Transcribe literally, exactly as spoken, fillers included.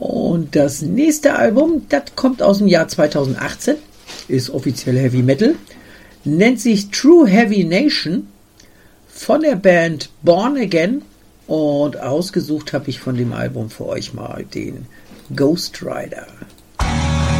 Und das nächste Album, das kommt aus dem Jahr zweitausendachtzehn, ist offiziell Heavy Metal, nennt sich True Heavy Nation von der Band Born Again und ausgesucht habe ich von dem Album für euch mal den Ghost Rider.